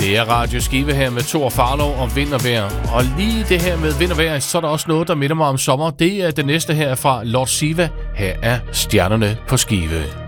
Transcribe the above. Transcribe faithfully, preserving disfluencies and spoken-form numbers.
Det er Radio Skive her med Thor Farlov og vind og vejr. Og lige det her med vind og vejr, så er der også noget, der minder mig om sommer. Det er det næste her fra Lord Siva. Her er Stjernerne på Skive.